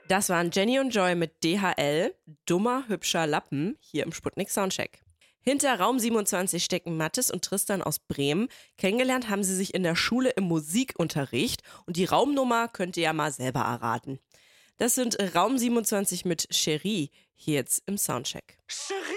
Das waren Jenny und Joy mit DHL, dummer, hübscher Lappen, hier im Sputnik Soundcheck. Hinter Raum 27 stecken Mathis und Tristan aus Bremen. Kennengelernt haben sie sich in der Schule im Musikunterricht und die Raumnummer könnt ihr ja mal selber erraten. Das sind Raum 27 mit Cherie, hier jetzt im Soundcheck.